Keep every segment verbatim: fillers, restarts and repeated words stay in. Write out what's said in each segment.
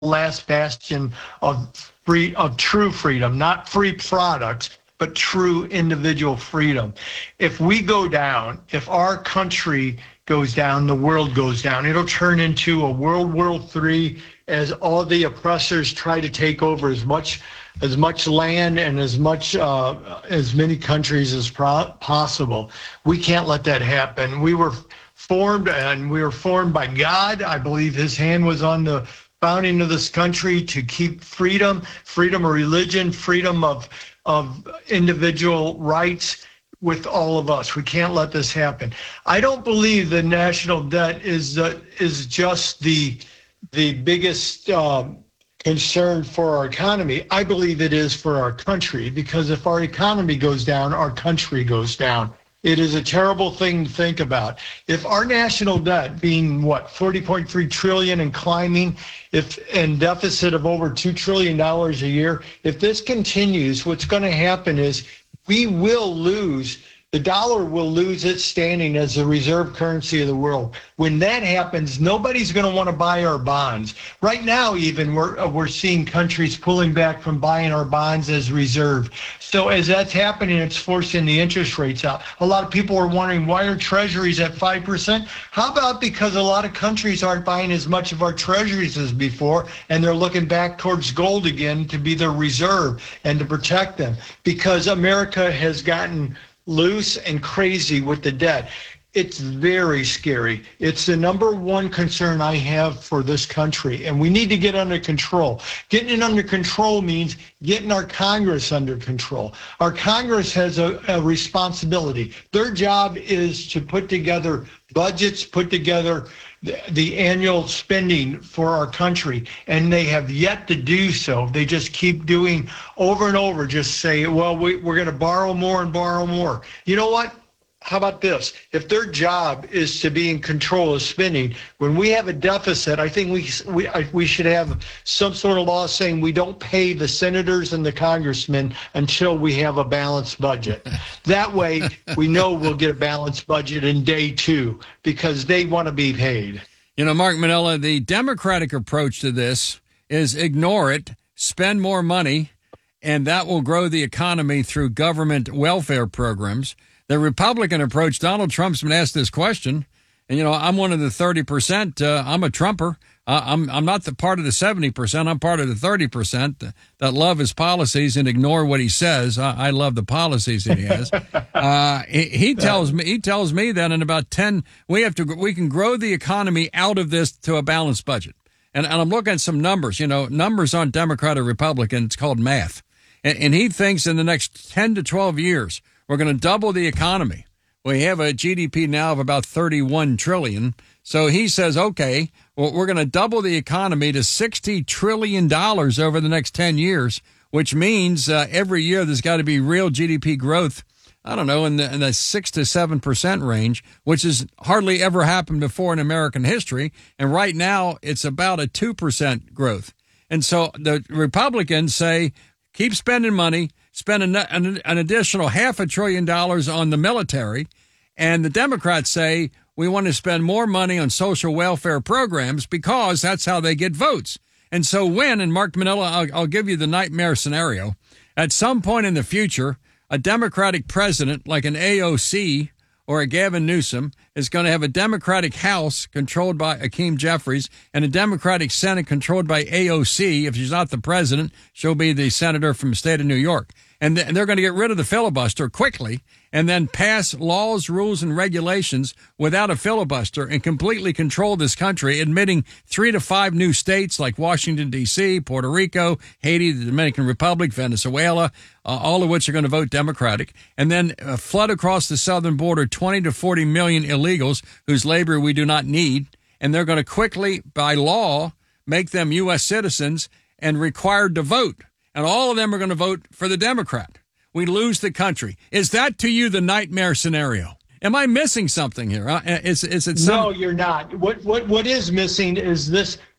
last bastion of free, of true freedom, not free products, but true individual freedom. If we go down, if our country goes down, the world goes down. It'll turn into a World War Three as all the oppressors try to take over as much as much land and as much uh, as many countries as pro- possible. We can't let that happen. We were formed, and we were formed by God. I believe His hand was on the founding of this country to keep freedom, freedom of religion, freedom of of individual rights with all of us. We can't let this happen. I don't believe the national debt is uh, is just the the biggest um, concern for our economy. I believe it is for our country, because if our economy goes down, our country goes down. It is a terrible thing to think about. If our national debt being what, forty point three trillion and climbing, if and deficit of over two trillion dollars a year, if this continues, what's going to happen is we will lose, the dollar will lose its standing as the reserve currency of the world. When that happens, nobody's going to want to buy our bonds. Right now, even, we're we're seeing countries pulling back from buying our bonds as reserve. So as that's happening, it's forcing the interest rates out. A lot of people are wondering, why are treasuries at five percent? How about because a lot of countries aren't buying as much of our treasuries as before, and they're looking back towards gold again to be their reserve and to protect them, because America has gotten loose and crazy with the debt. It's very scary. It's the number one concern I have for this country, and we need to get under control. Getting it under control means getting our Congress under control. Our Congress has a, a responsibility. Their job is to put together budgets, put together the, the annual spending for our country, and they have yet to do so. They just keep doing over and over, just say, well, we, we're going to borrow more and borrow more. You know what? How about this? If their job is to be in control of spending, when we have a deficit, I think we we we should have some sort of law saying we don't pay the senators and the congressmen until we have a balanced budget. That way, we know we'll get a balanced budget in day two, because they want to be paid. You know, Mark Manella, the Democratic approach to this is ignore it, spend more money, and that will grow the economy through government welfare programs. The Republican approach, Donald Trump's been asked this question, and, you know, I'm one of the thirty percent. Uh, I'm a Trumper. Uh, I'm I'm not the part of the seventy percent. I'm part of the thirty percent that love his policies and ignore what he says. I, I love the policies that he has. uh, he, he tells me he tells me that in about ten, we have to we can grow the economy out of this to a balanced budget. And, and I'm looking at some numbers. You know, numbers aren't Democrat or Republican. It's called math. And, and he thinks in the next ten to twelve years, we're going to double the economy. We have a G D P now of about thirty-one trillion. So he says, okay, well, we're going to double the economy to sixty trillion dollars over the next ten years, which means uh, every year there's got to be real G D P growth, I don't know, in the, in the six to seven percent range, which has hardly ever happened before in American history. And right now it's about a two percent growth. And so the Republicans say, keep spending money, spend an, an, an additional half a trillion dollars on the military. And the Democrats say we want to spend more money on social welfare programs because that's how they get votes. And so when, and Mark Manella, I'll, I'll give you the nightmare scenario, at some point in the future, a Democratic president like an A O C or a Gavin Newsom is going to have a Democratic House controlled by Hakeem Jeffries and a Democratic Senate controlled by A O C. If she's not the president, she'll be the senator from the state of New York. And they're going to get rid of the filibuster quickly and then pass laws, rules, and regulations without a filibuster and completely control this country, admitting three to five new states like Washington, D C, Puerto Rico, Haiti, the Dominican Republic, Venezuela, uh, all of which are going to vote Democratic, and then uh, flood across the southern border twenty to forty million illegals whose labor we do not need. And they're going to quickly, by law, make them U S citizens and required to vote. And all of them are going to vote for the Democrat. We lose the country. Is that to you the nightmare scenario? Am I missing something here? Uh, Is, is it some... No, you're not. What, what, what is missing is this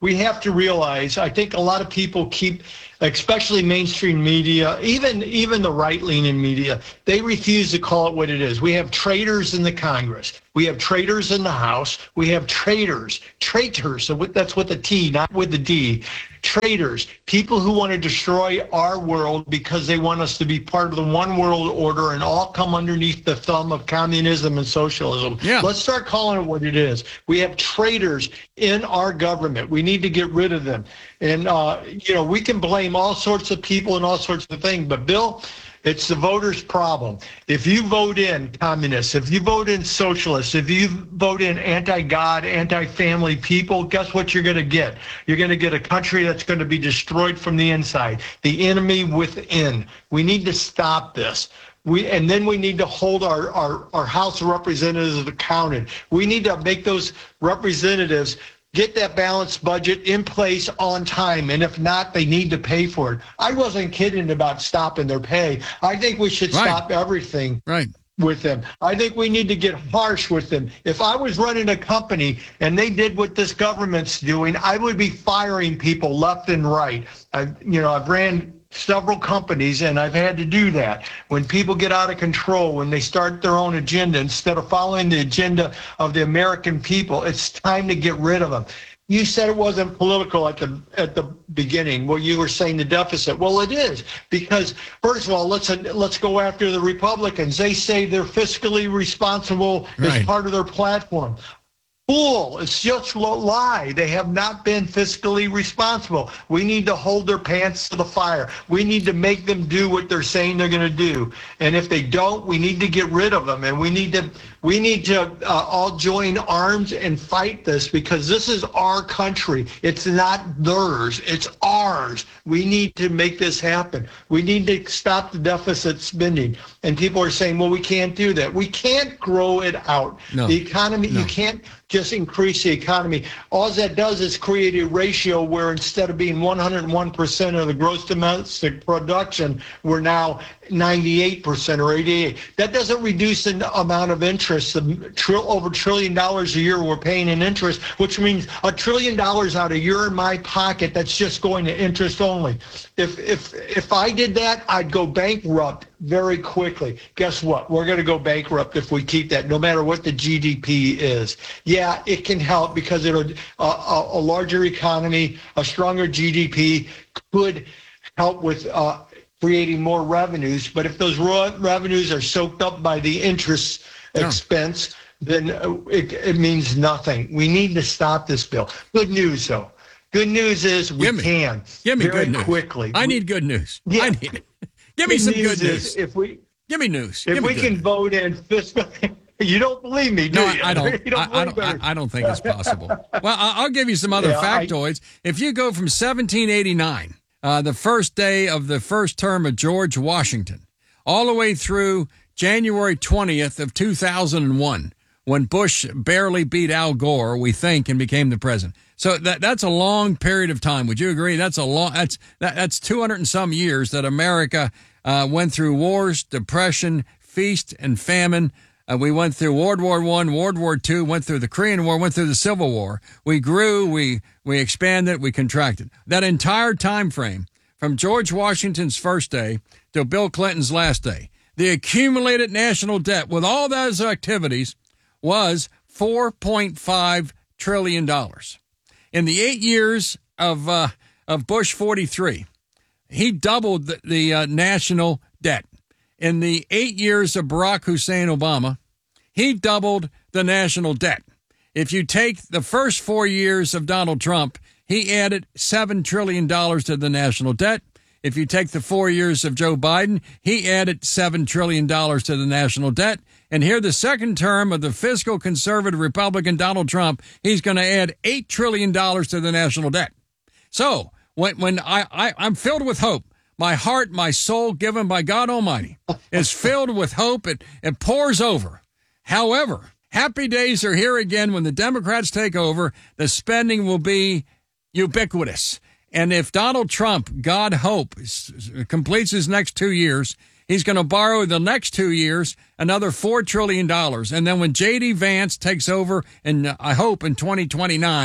we have to realize, I think a lot of people keep, especially mainstream media, even even the right-leaning media, they refuse to call it what it is. We have traitors in the Congress. We have traitors in the House. We have traitors, traitors, so that's with the T, not with the D. Traitors, people who want to destroy our world because they want us to be part of the one world order and all come underneath the thumb of communism and socialism. Yeah. Let's start calling it what it is. We have traitors in our government. We need to get rid of them. And, uh, you know, we can blame all sorts of people and all sorts of things, but Bill, it's the voters' problem. If you vote in communists, if you vote in socialists, if you vote in anti-God, anti-family people, guess what you're going to get? You're going to get a country that's going to be destroyed from the inside, the enemy within. We need to stop this. We, and then we need to hold our, our, our House of Representatives accounted. We need to make those representatives get that balanced budget in place on time, and if not, they need to pay for it. I wasn't kidding about stopping their pay. I think we should Right. stop everything Right. with them. I think we need to get harsh with them. If I was running a company and they did what this government's doing, I would be firing people left and right. I, you know, I've ran several companies, and I've had to do that. When people get out of control, when they start their own agenda instead of following the agenda of the American people, it's time to get rid of them. You said it wasn't political at the at the beginning. Well, you were saying the deficit. Well, it is, because first of all, let's let's go after the Republicans. They say they're fiscally responsible Right. as part of their platform. Fool, it's just a lie. They have not been fiscally responsible. We need to hold their pants to the fire. We need to make them do what they're saying they're going to do. And if they don't, we need to get rid of them. And we need to we need to uh, all join arms and fight this, because this is our country. It's not theirs. It's ours. We need to make this happen. We need to stop the deficit spending. And people are saying, well, we can't do that. We can't grow it out. No. The economy, No. you can't just increase the economy. All that does is create a ratio where instead of being one hundred one percent of the gross domestic production, we're now ninety-eight percent or eighty-eight. That doesn't reduce the amount of interest. The trill, over a trillion dollars a year we're paying in interest, which means a trillion dollars out a year in my pocket that's just going to interest only. If if if I did that, I'd go bankrupt very quickly. Guess what? We're going to go bankrupt if we keep that, no matter what the G D P is. Yeah, it can help because it'll uh, a, a larger economy, a stronger G D P could help with uh, creating more revenues. But if those raw revenues are soaked up by the interest Yeah. expense, then it, it means nothing. We need to stop this bill. Good news, though. Good news is we Give me- can Give me very good news. quickly. I We- need good news. Yeah. I need it. Give me some news good is news. If we Give me news. if Give me we good can news. vote in fiscal, you don't believe me, do No, you? I, I don't. You I, I believe don't. I, me. I don't think it's possible. Well, I- I'll give you some other Yeah, I- factoids. If you go from seventeen eighty-nine, uh, the first day of the first term of George Washington, all the way through January twentieth of two thousand one, when Bush barely beat Al Gore, we think, and became the president. So that that's a long period of time. Would you agree? That's a long. That's that, that's two hundred and some years that America uh, went through wars, depression, feast, and famine. Uh, we went through World War One, World War Two, went through the Korean War, went through the Civil War. We grew, we we expanded, we contracted. That entire time frame, from George Washington's first day to Bill Clinton's last day, the accumulated national debt with all those activities was four point five trillion dollars. In the eight years of uh, of Bush forty-three, he doubled the, the uh, national debt. In the eight years of Barack Hussein Obama, he doubled the national debt. If you take the first four years of Donald Trump, he added seven trillion dollars to the national debt. If you take the four years of Joe Biden, he added seven trillion dollars to the national debt. And here, the second term of the fiscal conservative Republican Donald Trump, he's going to add eight trillion dollars to the national debt. So when, when I, I, I'm filled with hope, my heart, my soul given by God Almighty is filled with hope. It, it pours over. However, happy days are here again. When the Democrats take over, the spending will be ubiquitous. And if Donald Trump, God hope, completes his next two years, he's going to borrow the next two years another four trillion dollars. And then when J D. Vance takes over, and I hope in twenty twenty-nine,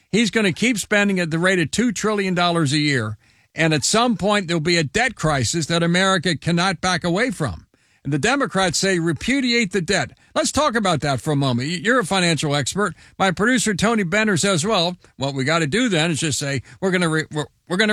he's going to keep spending at the rate of two trillion dollars a year. And at some point, there'll be a debt crisis that America cannot back away from. And the Democrats say repudiate the debt. Let's talk about that for a moment. You're a financial expert. My producer, Tony Benner, says, well, what we got to do then is just say we're going to re- we're, we're going to